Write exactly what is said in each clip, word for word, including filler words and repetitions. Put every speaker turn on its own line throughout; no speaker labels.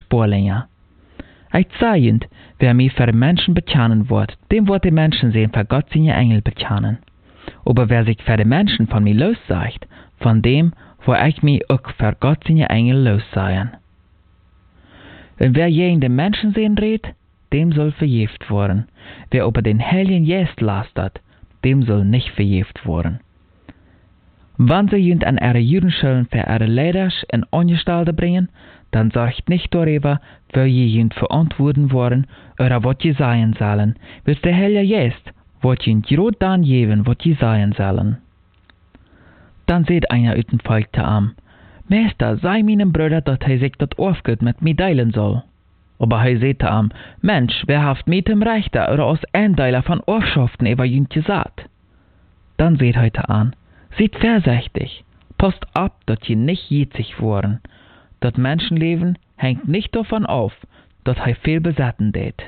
spoorlinger. Ich zeigend, wer mich für die Menschen bezanen wird, dem wird die Menschen sehen für Gott seine Engel bezanen. Aber wer sich für die Menschen von mir lossagt, von dem wo ich mich auch für Gott seine Engel lossagen. Und wer gegen den Menschen sehen redet, dem soll verjeft worden. Wer über den Heiligen Geist lastet, dem soll nicht verjeft worden. Wenn sie jünd an ihre Judenschulen für ihre Leiter in Angestellte bringen, dann sorgt nicht darüber, wer je jünd verantworten worden oder was je sein sollen, bis der Heilige Geist wird jünd gerade dann geben, was je sein sollen. Dann seht einer ut dem Volk te am, Meister, sei meinem Bruder, dass er sich das aufgut mit mir teilen soll. Aber er seht am, Mensch, wer haft mit dem Rechter oder aus Eindeiler von Orschaften über jünd gesagt? Dann seht heute an, seht vorsichtig, passt ab, dass je nicht jitzig worden. Das Menschenleben hängt nicht davon auf, dass er viel besetzen tät.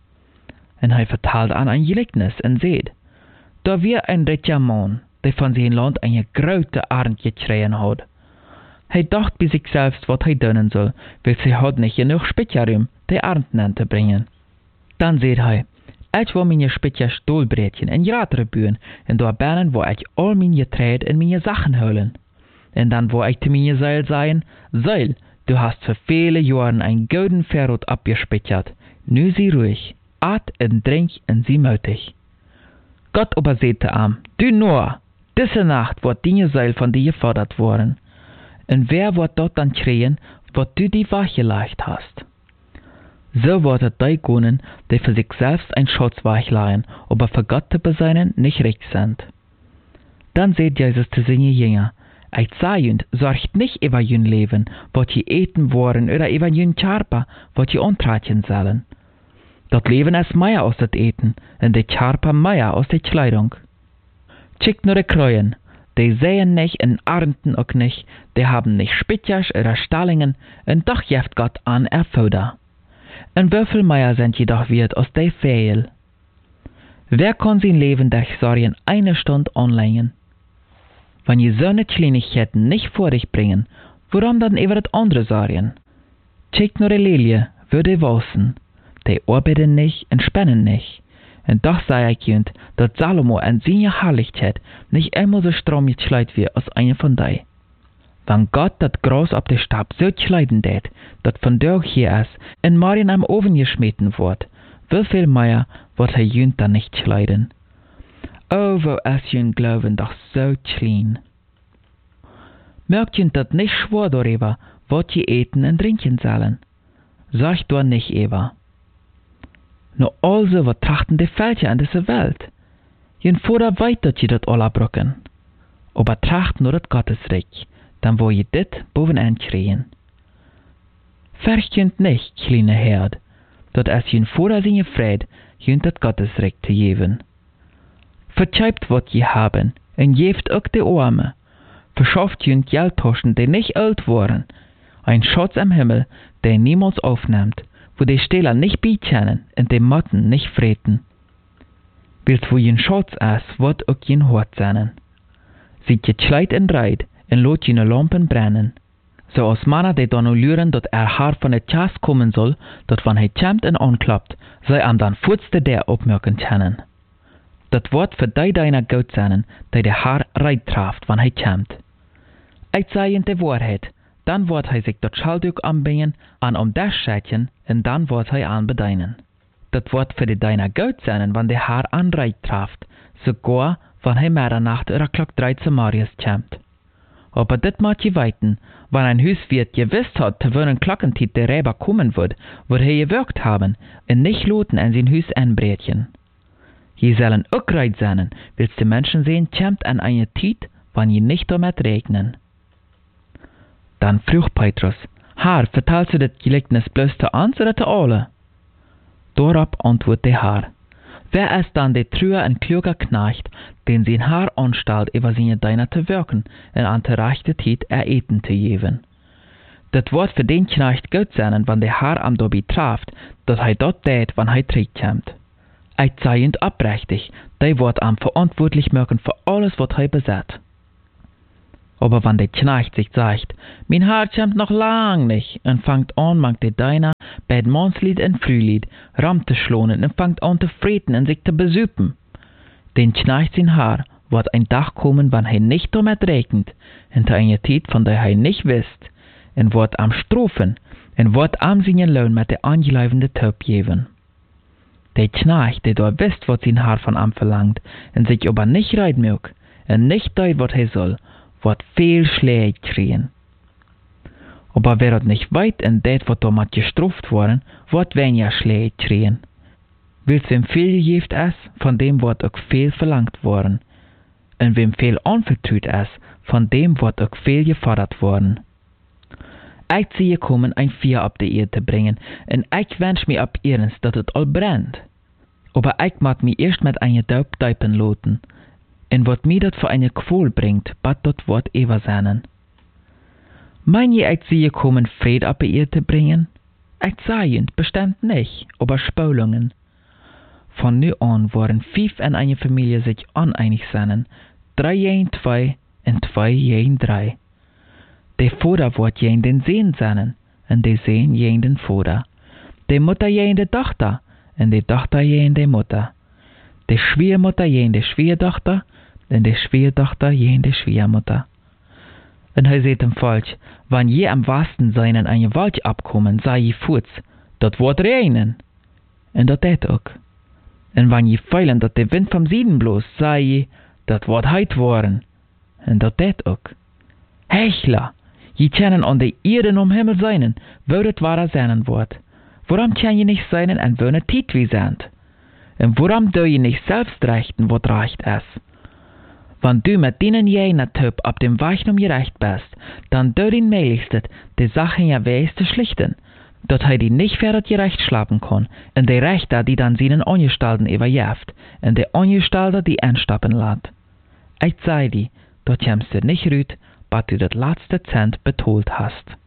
Und er vertalt an ein Gleichnis und seht, da wir ein reicher Mann, der von seinem Land eine große Ernte gekriegt hat. Er dacht bei sich selbst, was er tun soll, weil sie hat nicht genug Spitjarum, die Ernten zu bringen. Dann seht er, ich will meine Spitja Stolbrätchen in Jatre bühen, und da bannen, wo ich all meine Getreide und meine Sachen holen. Und dann wo ich zu meine Seil sagen, Seil, du hast für viele Jahre ein golden Verrot abgespitjert, nu sie ruhig, at und trink und sie mötig. Gott aber sehte am, du nur, diese Nacht wird deine Seil von dir gefordert worden. Und wer wird dort dann kriegen, was du die Wache leicht hast? So wird es die gönnen, die für sich selbst ein Schatz weichleihen, aber für Gott zu beseinen nicht recht sind. Dann seht Jesus zu seinen Jünger, ich sage jünd, sorgt nicht über jün Leben, was je eten wollen, oder über jün Charpa, was je antratchen sollen. Das Leben ist mehr aus das Eten, und die Charpa mehr aus der Kleidung. Schickt nur die Kreuen, die sehen nicht und ernten auch nicht, die haben nicht Spitjas oder Stallingen, und doch jeft Gott an Erfuder. Und wieviel mehr sind jedoch wird aus der Fehl? Wer kann sein Leben durch Sorgen eine Stunde anlegen? Wenn je so eine Kleinigkeiten nicht vor dich bringen, warum dann über das andere Sorgen? Schickt nur die Lilie, würde wachsen, die arbeiten nicht und spannen nicht. Und doch sei ich jünd, dass Salomo an seiner Herrlichkeit nicht immer so stramm geschleit wird als einer von dei. Wenn Gott das Gras auf den Stab so schleiden tät, dass von dort hier ist, in Marien am Ofen geschmeten wird, wie viel mehr wird er jünd dann nicht schleiden? Oh, wo ist jünd Glauben doch so klein. Merkt jünd das nicht schwor darüber, was je eten und trinken sollen? Sagt doch nicht über. Nur also wat trachten die Völker an dieser Welt. Jen vorder weit, dat je dat alle brücken. Aber tracht nur das Gottesreich, dann wo je dit bovenaan kriegen. Fürcht nicht, kleine Herd, dat es jen vorder seine Fried, jen dat Gottesreich zu geben. Vertscheibt wat je haben, en jeft auch die Arme. Verschafft jen Geldtaschen, die nicht alt waren, ein Schatz am Himmel, der niemals aufnimmt, wo die Stehler nicht beichenen und die Motten nicht freten. Wilt wo jen Schatz ist, wird auch jen Hort sein. Sieht je Kleid und Reit und lot jene Lampen brennen. So als Männer, die dann luren, dat er Haar von der Chas kommen soll, dat wann er kämmt und anklappt, sei am dann furzte der opmerken können. Dat wird für die deiner gut sein, die der Haar Reit traft, wann er kämmt. Ich sage in die Wahrheit, dann wird er sich das Schallduk anbringen, an um das Schädchen, und dann wird er anbedeinen. Das wird für die deiner gut sein, wenn der Haar an Reit traft, sogar wenn er Mitternacht oder Klock drei zu Marius kämmt. Aber das mag je weiten, wenn ein Hauswirt gewusst hat, zu welchen Glockentit der Räber kommen wird, wird er gewirkt haben, und nicht loten an sein Haus anbrätchen. Je sollen auch reit sein, willst die Menschen sehen, kämmt an eine Tit, wann je nicht damit regnen. Dann frug Petrus, Herr, vertalst du das Gleichnis bloß zu uns oder zu alle? Darauf antwortet der Herr, wer ist dann der trühe und kluge Knecht, den sein Herr anstellt, über seine Diener zu wirken und an der rechten Zeit er Eten zu geben? Das wird für den Knecht gut sein, wenn der Herr am dabei traft, dass er dort tät, wenn er zurückkommt. Ich sei und abrechtig, der wird am verantwortlich machen für alles, was er besitzt. Aber wenn der Knecht sich sagt, mein Haar kommt noch lang nicht, und fangt an, mangt der Deiner bei dem Mannslied und Frühlied Ram zu schlonen und fangt an zu freten und sich zu besüppen. Den Knecht sein Haar wird ein Tag kommen, wann er nicht damit regnet, und eine Zeit, von der er nicht wisst, und wird am Strofen, und wird am seinen Lohn mit der angeleibende Töp geben. Der Knecht, der da wisst, was sein Haar von ihm verlangt, und sich aber nicht reiten mög, und nicht tut, was er soll, wird viel Schläge kriegen. Aber wer das nicht weit und das, was damit gestraft worden, wird weniger Schläge kriegen. Willst wem viel gegeben ist, von dem wird auch viel verlangt worden. Und wem viel anvertraut ist, von dem wird auch viel gefordert worden. Ich sehe gekommen, ein Feuer auf die Erde zu bringen, und ich wünsch mir ab ihrens, dass es all brennt. Aber ich mag mich erst mit einer Taub teipen loten. Und wat mir dat für eine Qual bringt, bat dat Wort ewer seinen. Mein je, ich sehe kommen, Fried auf die Erde zu bringen? Ich sehend, bestimmt nicht, aber Spulungen. Von nu an waren fünf in einer Familie sich uneinig seinen, drei jeden zwei und zwei jeden drei. Der Vater wird jeden den Sehen seinen, und der Sehen jeden den Vater. Der Mutter jeden der Tochter, und die Tochter jeden der Mutter. Der Schwiegermutter jeden der Schwiegertochter, und der Schwiegertochter jeden der Schwiegermutter. Und er seht ihm falsch, wann je am wahrsten seinen eine Wald abkommen, sei je fuß, dat wird regnen. Und dat det auch. Und wann je feilen, dat der Wind vom Süden bloß, sei je, dat wird heit worden. Und dat det auch. Hechler, je können an der Erde um Himmel seinen, wo das wahrer seinen wird. Warum kann je nicht seinen, und wo ne Tiet wie sind? Und warum do je nicht selbst rechten, wat recht ist? Wenn du mit denen jener Typ auf dem Weg um gerecht bist, dann do den Meiligstet, die Sachen ja weis zu schlichten, dat er die nicht für das gerecht schlafen kann, und die Rechter, die dann seinen Angestalten überjäft, und die Angestalter, die anstappen lässt. Ich sei die, dat kommst du nicht rüt, bis du das letzte Cent betolt hast.